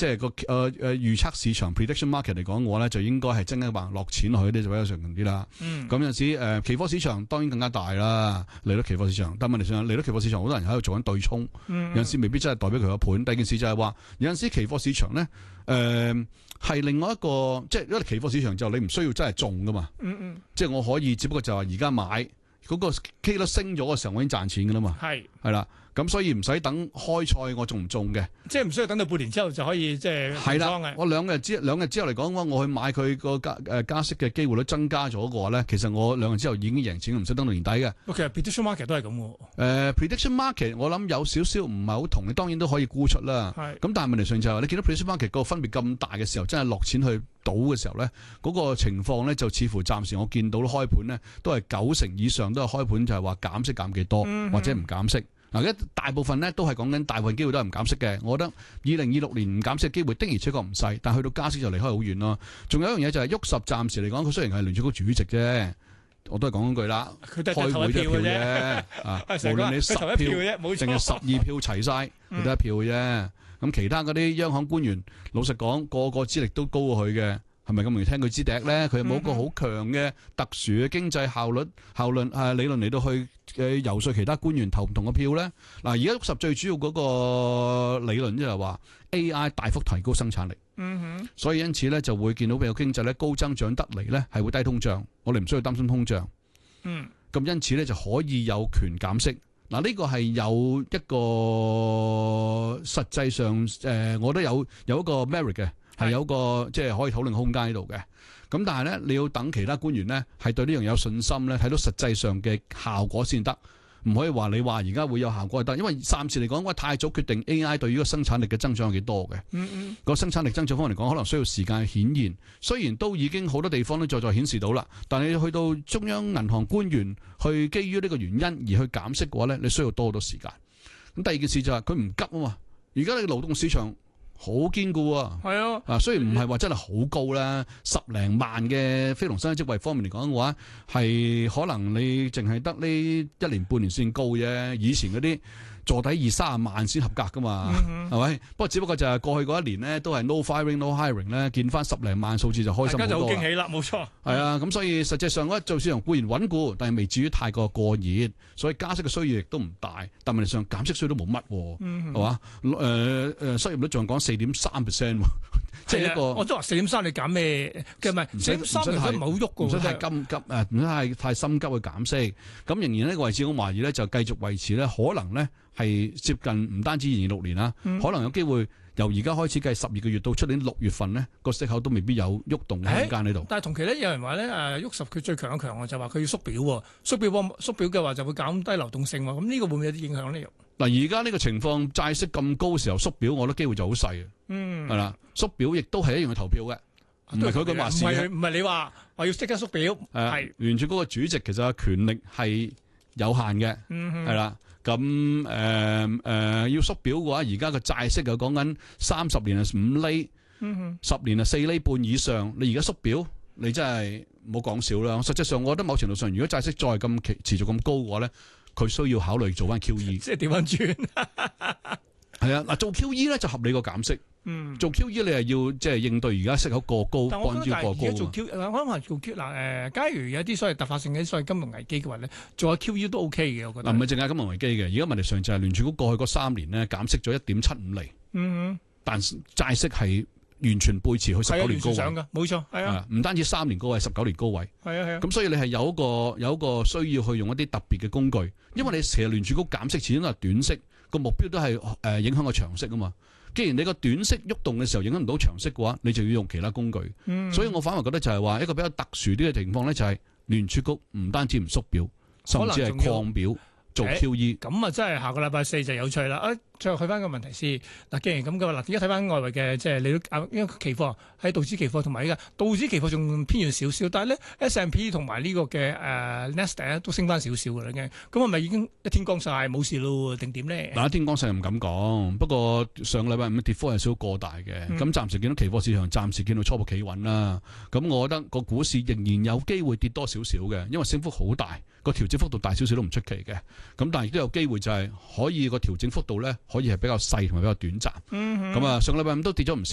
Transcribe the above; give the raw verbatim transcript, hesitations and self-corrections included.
即係個誒誒預測市場 prediction market 嚟講，我咧就應該係真係話落錢落去啲就比較常見啲啦。咁、嗯、有陣時誒、呃、期貨市場當然更加大啦，利率期貨市場。但問題上利率期貨市場好多人喺度做緊對沖，嗯、有陣時未必真係代表佢個盤。第二件事就係話有陣時期貨市場咧誒係另外一個，即係因為期貨市場就你唔需要真係中噶嘛。嗯嗯、即係我可以只不過就係而家買嗰、嗰個 K 率升咗嘅時候，我已經賺錢噶啦嘛。係係啦。咁所以唔使等開賽我中唔中嘅，即係唔需要等到半年之後就可以即係係啦。我兩日之兩日之後嚟講嘅話，我去買佢個加誒加息嘅機會率增加咗嘅話咧，其實我兩日之後已經贏錢，唔使等到年底嘅。其實 prediction market 都係咁嘅。誒、呃、prediction market 我諗有少少唔係好同，你當然都可以估出啦。係。咁但係問題上就係、是、你見到 prediction market 個分別咁大嘅時候，真係落錢去賭嘅時候咧，嗰、那個情況咧就似乎暫時我見到開盤咧都係九成以上都係開盤就係話減息減幾多，嗯、或者唔減息。嗱，而家大部分咧都係講緊大部分機會都係唔減息嘅。我覺得二零二六年唔減息嘅機會的而且確唔細，但係去到加息就離開好遠咯。仲有一樣嘢就係喐十，暫時嚟講，佢雖然係聯儲局主席啫，我都係講嗰句啦，佢都係開會一票啫。啊，無論你十票定係十二票齊晒，佢都一票嘅啫。咁其他嗰啲央行官員，老實講，個個資歷都高過佢嘅。係咪咁容易聽佢支笛咧？佢有冇一個好強嘅特殊嘅經濟效率效論誒理論嚟到去誒游說其他官員投唔同嘅票咧？嗱，而家六十最主要嗰個理論即係話 A I 大幅提高生產力，嗯哼，所以因此咧就會見到比較經濟咧高增長得嚟咧係會低通脹，我哋唔需要擔心通脹，嗯，咁因此咧就可以有權減息。嗱，呢個係有一個實際上誒、呃，我覺得有有一個 merit 嘅。係有個即係可以討論空間喺度嘅，咁但係咧你要等其他官員咧係對呢樣有信心咧，睇到實際上嘅效果先得，唔可以話你話而家會有效果就得，因為暫時嚟講，我太早決定 A I 對於個生產力嘅增長有幾多嘅，嗯嗯，個生產力增長方面嚟講，可能需要時間顯現。雖然都已經好多地方都再再顯示到啦，但係去到中央銀行官員去基於呢個原因而去減息嘅話咧，你需要多好多時間。咁第二件事就係佢唔急啊嘛，而家你勞動市場好堅固啊，係啊，啊雖然唔係話真係好高啦，十零萬嘅非農新增職位方面嚟講嘅話，係可能你淨係得呢一年半年先高啫，以前嗰啲坐底二三十萬先合格噶嘛，係咪、嗯？不過只不過就係過去嗰一年咧，都係 no firing no hiring 咧，見翻十零萬數字就開心好多。大家就好驚喜啦，冇錯。係啊，咁所以實際上嗰就市場固然穩固，但係未至於太過過熱，所以加息嘅需要亦都唔大。但問題上減息需要都冇乜，係嘛？誒誒，失業率仲講四點三 percent，即係一個。我都話四點三，你減咩？嘅唔係四點三，其實唔係好喐噶，唔使太急急誒，唔使太太心急去減息。咁仍然呢個位置我懷疑咧，就繼續維持咧，可能咧。係接近唔單止二年六年啦，嗯、可能有機會由而家開始計十二個月到出年六月份呢個息口都未必有喐動嘅空間喺度。但係同期咧，有人話咧誒，喐十佢最強嘅強項就話佢要縮表喎，縮表縮表嘅話就會減低流動性喎。咁呢個會唔會有啲影響呢？嗱，而家呢個情況債息咁高嘅時候縮表，我覺得機會就好細嘅。嗯，係啦，縮表亦都係一樣嘅投票嘅，唔係佢嘅話事。唔係唔係你話話要即刻縮表，係聯儲局個主席其實權力係有限嘅，係啦、嗯。咁誒誒要縮表嘅話，而家個債息又講緊三十年係五厘，嗯、哼十年係四厘半以上。你而家縮表，你真係冇講少啦。實際上，我覺得某程度上，如果債息再咁持續咁高嘅話咧，佢需要考慮做翻 Q E。即係調翻轉。係啊，嗱做 Q E 咧就合理過減息。嗯，做 Q E 你係要即係應對而家息口過高，按照過高。做 Q， 我諗係做 Q 嗱誒，假如有啲所謂突發性嘅所謂金融危機嘅話咧，做下 Q E 都 OK 嘅，我覺得。嗱唔係淨係金融危機嘅，而家問題上就係聯儲局過去嗰三年咧減息咗一點七五厘。嗯哼，但債息係完全背馳去十九年高位。係啊，冇錯，係啊，唔單止三年高位，十九年高位。係啊係啊。咁所以你係有一個有一個需要去用一啲特別嘅工具，因為你其實聯儲局減息始終都係短息，個目標都係誒影響個長息啊嘛。既然你個短息喐動嘅時候影響唔到長息嘅話，你就要用其他工具。嗯、所以我反而覺得就係話一個比較特殊啲嘅情況咧，就係聯儲局唔單止唔縮表，甚至係擴表做 Q E。咁啊，欸、真係下個禮拜四就有趣啦！啊，最後去翻個問題先。嗱，既然咁嘅話，嗱，而家睇翻外圍嘅即係你都啊，因為期貨喺道指期貨同埋呢個道指期貨仲偏軟少少，但係咧 S and P 同埋呢個嘅誒 Nasdaq 都升翻少少嘅啦，已經。咁係咪已經一天光晒冇事咯？定點咧？嗱，一天光晒又唔敢講，不過上個禮拜五跌幅係少少過大嘅。咁、嗯、暫時見到期貨市場暫時見到初步企穩啦。咁我覺得個股市仍然有機會跌多少少嘅，因為升幅好大，個調整幅度大少少都唔出奇嘅。咁但係亦都有機會就係可以個調整幅度咧，可以係比較細同埋比較短暫。咁啊、嗯哼，上個禮拜五都跌咗唔少。